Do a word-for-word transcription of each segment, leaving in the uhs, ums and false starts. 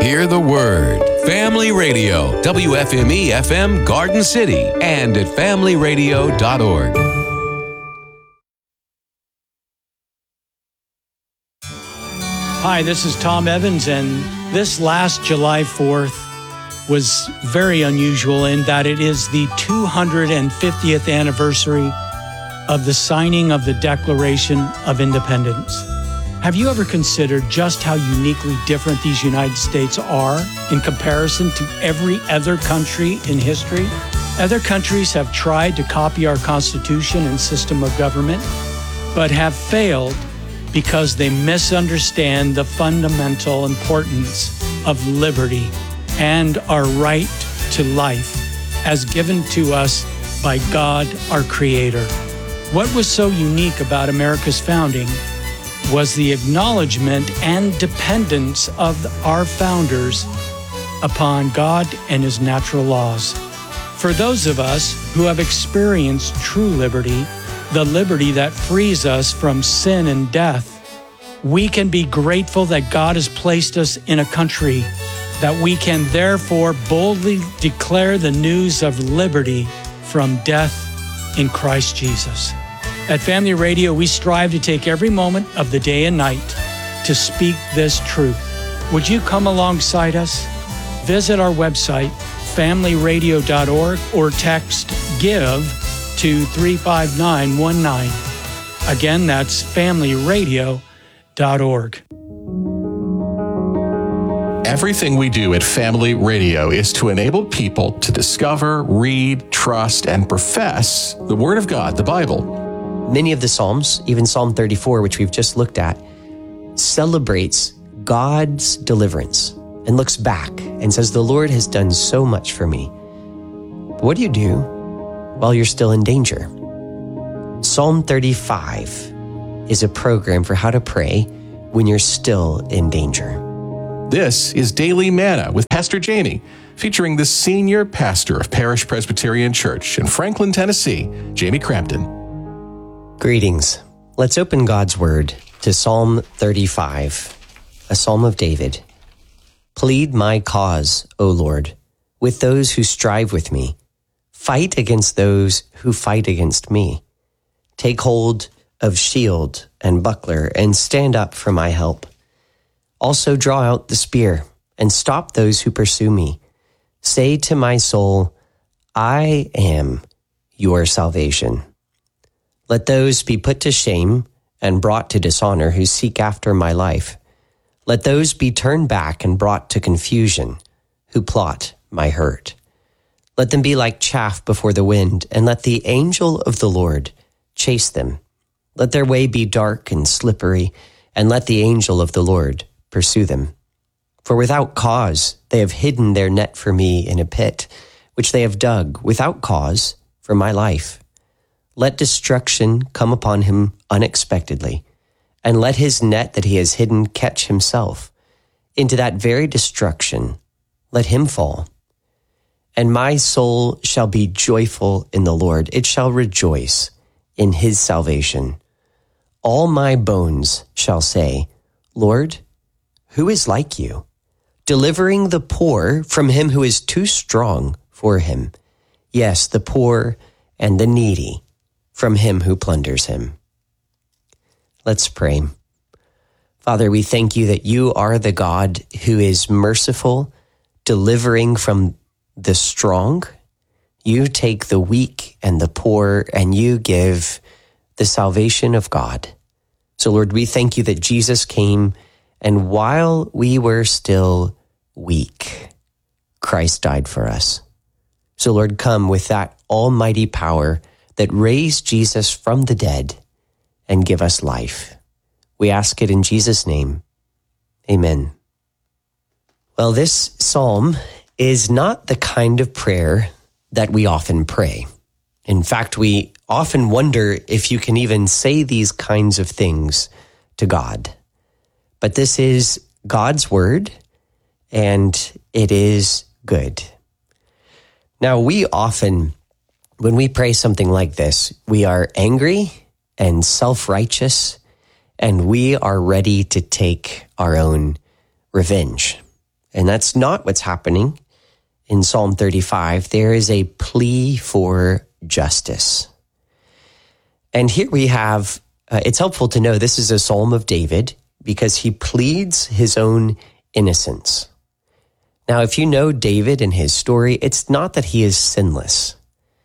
Hear the word. Family Radio, W F M E F M Garden City, and at family radio dot org. Hi, this is Tom Evans, and this last July fourth was very unusual in that it is the two hundred fiftieth anniversary of the signing of the Declaration of Independence. Have you ever considered just how uniquely different these United States are in comparison to every other country in history? Other countries have tried to copy our Constitution and system of government, but have failed because they misunderstand the fundamental importance of liberty and our right to life as given to us by God, our Creator. What was so unique about America's founding was the acknowledgement and dependence of our founders upon God and His natural laws. For those of us who have experienced true liberty, the liberty that frees us from sin and death, we can be grateful that God has placed us in a country that we can therefore boldly declare the news of liberty from death in Christ Jesus. At Family Radio, we strive to take every moment of the day and night to speak this truth. Would you come alongside us? Visit our website, family radio dot org, or text GIVE to three five nine one nine. Again, that's family radio dot org. Everything we do at Family Radio is to enable people to discover, read, trust, and profess the Word of God, the Bible. Many of the Psalms, even Psalm thirty-four, which we've just looked at, celebrates God's deliverance and looks back and says, the Lord has done so much for me. But what do you do while you're still in danger? Psalm thirty-five is a program for how to pray when you're still in danger. This is Daily Manna with Pastor Jamie, featuring the senior pastor of Parish Presbyterian Church in Franklin, Tennessee, Jamie Crampton. Greetings. Let's open God's Word to Psalm thirty-five, a psalm of David. Plead my cause, O Lord, with those who strive with me. Fight against those who fight against me. Take hold of shield and buckler and stand up for my help. Also draw out the spear and stop those who pursue me. Say to my soul, I am your salvation. Let those be put to shame and brought to dishonor who seek after my life. Let those be turned back and brought to confusion who plot my hurt. Let them be like chaff before the wind, and let the angel of the Lord chase them. Let their way be dark and slippery, and let the angel of the Lord pursue them. For without cause they have hidden their net for me in a pit, which they have dug without cause for my life. Let destruction come upon him unexpectedly, and let his net that he has hidden catch himself. Into that very destruction let him fall. And my soul shall be joyful in the Lord. It shall rejoice in his salvation. All my bones shall say, Lord, who is like you? Delivering the poor from him who is too strong for him. Yes, the poor and the needy from him who plunders him. Let's pray. Father, we thank you that you are the God who is merciful, delivering from the strong. You take the weak and the poor, and you give the salvation of God. So, Lord, we thank you that Jesus came, and while we were still weak, Christ died for us. So, Lord, come with that almighty power that raised Jesus from the dead and give us life. We ask it in Jesus' name. Amen. Well, this psalm is not the kind of prayer that we often pray. In fact, we often wonder if you can even say these kinds of things to God. But this is God's word, and it is good. Now, we often, when we pray something like this, we are angry and self-righteous, and we are ready to take our own revenge. And that's not what's happening in Psalm thirty-five. There is a plea for justice. And here we have, uh, it's helpful to know this is a Psalm of David because he pleads his own innocence. Now, if you know David and his story, it's not that he is sinless.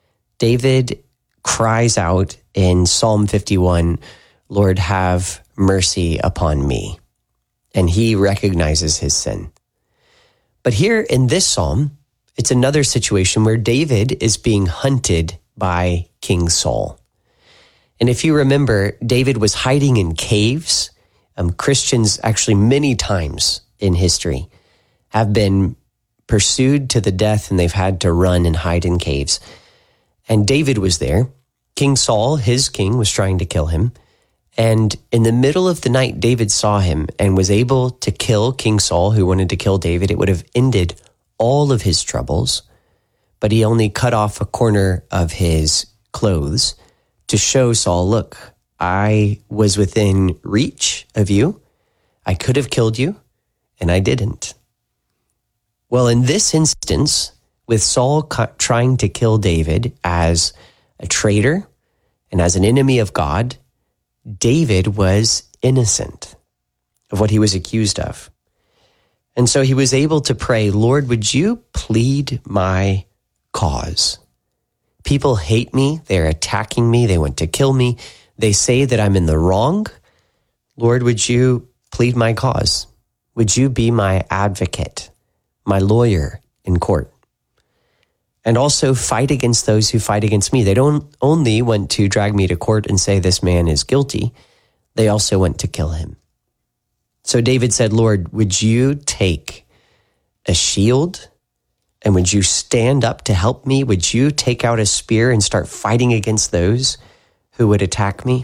David cries out in Psalm fifty-one, Lord, have mercy upon me. And he recognizes his sin. But here in this psalm, it's another situation where David is being hunted by King Saul. And if you remember, David was hiding in caves. Um, Christians actually many times in history have been pursued to the death and they've had to run and hide in caves. And David was there. King Saul, his king, was trying to kill him. And in the middle of the night, David saw him and was able to kill King Saul, who wanted to kill David. It would have ended all of his troubles, but he only cut off a corner of his clothes to show Saul, look, I was within reach of you. I could have killed you, and I didn't. Well, in this instance, with Saul trying to kill David as a traitor and as an enemy of God, David was innocent of what he was accused of. And so he was able to pray, Lord, would you plead my cause? People hate me. They're attacking me. They want to kill me. They say that I'm in the wrong. Lord, would you plead my cause? Would you be my advocate, my lawyer in court? And also fight against those who fight against me. They don't only want to drag me to court and say this man is guilty. They also want to kill him. So David said, Lord, would you take a shield and would you stand up to help me? Would you take out a spear and start fighting against those who would attack me?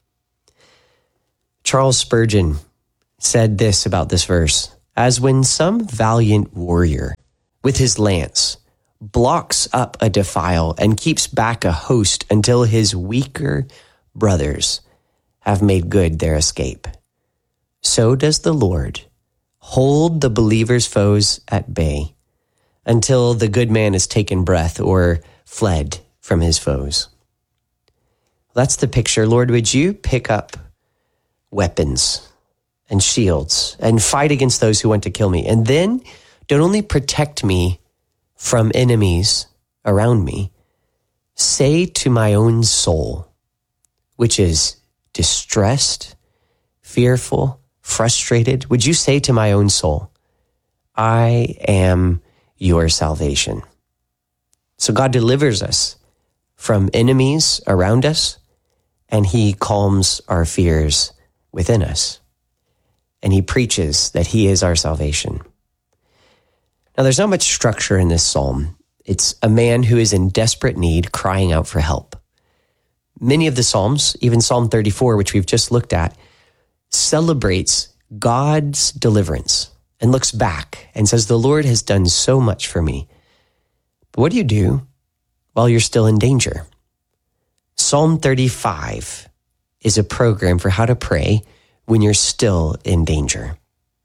Charles Spurgeon said this about this verse, as when some valiant warrior with his lance blocks up a defile and keeps back a host until his weaker brothers have made good their escape. So does the Lord hold the believer's foes at bay until the good man has taken breath or fled from his foes. That's the picture. Lord, would you pick up weapons and shields and fight against those who want to kill me? And then don't only protect me from enemies around me, say to my own soul, which is distressed, fearful, frustrated, would you say to my own soul, I am your salvation. So God delivers us from enemies around us, and he calms our fears within us. And he preaches that he is our salvation. Now, there's not much structure in this psalm. It's a man who is in desperate need, crying out for help. Many of the psalms, even Psalm thirty-four, which we've just looked at, celebrates God's deliverance and looks back and says, the Lord has done so much for me. But what do you do while you're still in danger? Psalm thirty-five is a program for how to pray when you're still in danger.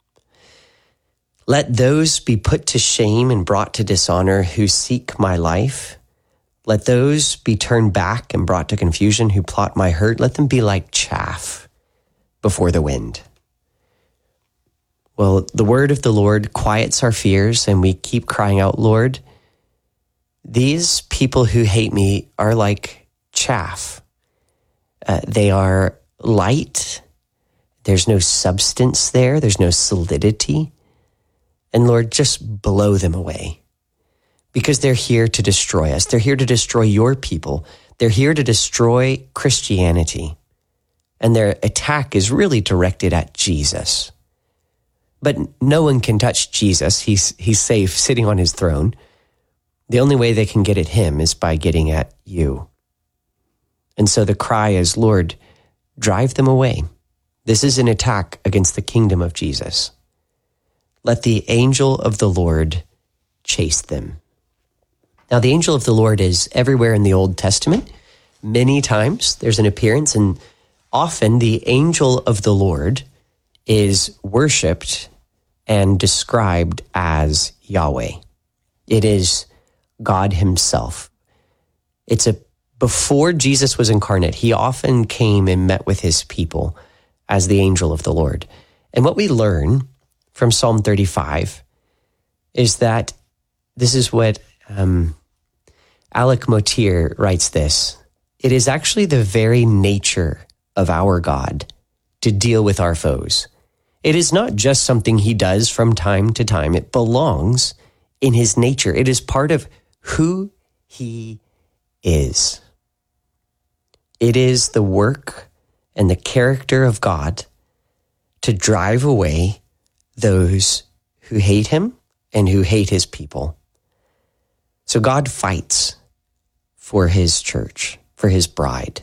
Let those be put to shame and brought to dishonor who seek my life. Let those be turned back and brought to confusion who plot my hurt. Let them be like chaff before the wind. Well, the word of the Lord quiets our fears and we keep crying out, Lord, these people who hate me are like chaff. Uh, they are light. There's no substance there. There's no solidity. And Lord, just blow them away because they're here to destroy us. They're here to destroy your people. They're here to destroy Christianity. And their attack is really directed at Jesus. But no one can touch Jesus. He's, he's safe sitting on his throne. The only way they can get at him is by getting at you. And so the cry is, Lord, drive them away. This is an attack against the kingdom of Jesus. Let the angel of the Lord chase them. Now, the angel of the Lord is everywhere in the Old Testament. Many times there's an appearance, and often the angel of the Lord is worshiped and described as Yahweh. It is God himself. It's a before Jesus was incarnate, he often came and met with his people as the angel of the Lord. And what we learn from Psalm thirty-five is that this is what um, Alec Motir writes this. It is actually the very nature of our God to deal with our foes. It is not just something he does from time to time. It belongs in his nature. It is part of who he is. It is the work and the character of God to drive away those who hate him and who hate his people. So God fights for his church, for his bride.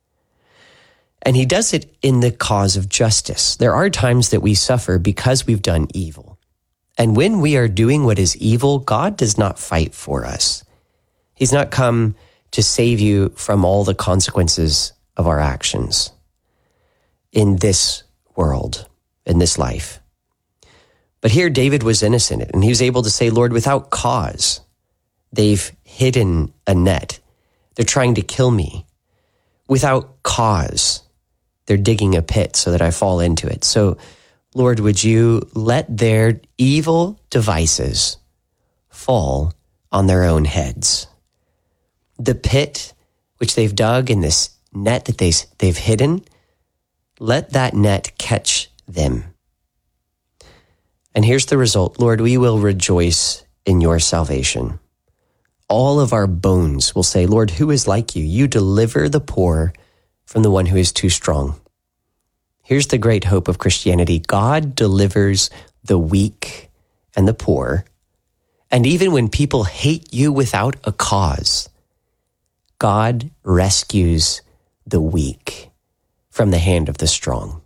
And he does it in the cause of justice. There are times that we suffer because we've done evil. And when we are doing what is evil, God does not fight for us. He's not come to save you from all the consequences of our actions in this world, in this life. But here David was innocent, and he was able to say, Lord, without cause, they've hidden a net. They're trying to kill me. Without cause, they're digging a pit so that I fall into it. So, Lord, would you let their evil devices fall on their own heads? The pit which they've dug in this net that they, they've hidden, let that net catch them. And here's the result. Lord, we will rejoice in your salvation. All of our bones will say, Lord, who is like you? You deliver the poor from the one who is too strong. Here's the great hope of Christianity. God delivers the weak and the poor. And even when people hate you without a cause, God rescues the weak from the hand of the strong.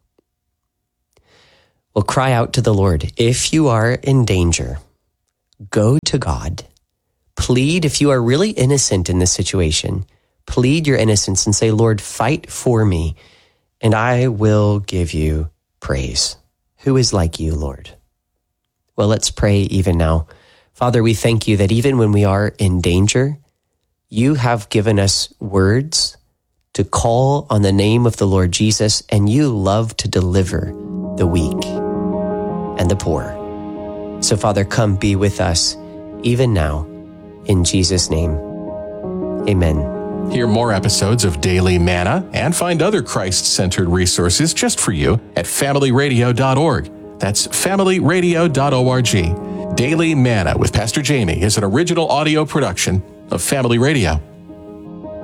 Well, cry out to the Lord. If you are in danger, go to God. Plead, if you are really innocent in this situation, plead your innocence and say, Lord, fight for me, and I will give you praise. Who is like you, Lord? Well, let's pray even now. Father, we thank you that even when we are in danger, you have given us words to call on the name of the Lord Jesus, and you love to deliver the weak and the poor. So, Father, come be with us even now. In Jesus' name, amen. Hear more episodes of Daily Manna and find other Christ-centered resources just for you at family radio dot org. That's family radio dot org. Daily Manna with Pastor Jamie is an original audio production of Family Radio.